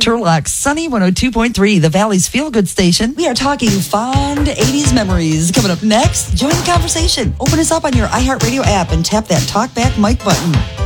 Turlock's Sunny 102.3, the Valley's feel-good station. We are talking fond 80s memories. Coming up next, join the conversation. Open us up on your iHeartRadio app and tap that talkback mic button.